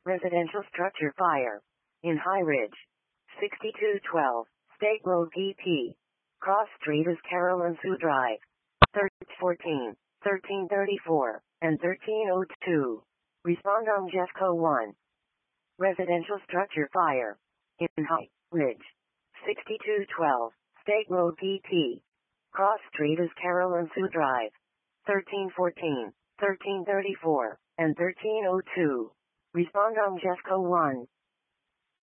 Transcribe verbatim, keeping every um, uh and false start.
Residential structure fire. In High Ridge. sixty-two twelve, State Road P P. Cross Street is Carolyn Sue Drive. thirteen fourteen, thirteen thirty-four, and thirteen oh two. Respond on Jeffco one. Residential structure fire. In High Ridge. sixty-two twelve, State Road P P. Cross Street is Carolyn Sue Drive. thirteen fourteen, thirteen thirty-four, and thirteen oh two. Respond on Jeffco one.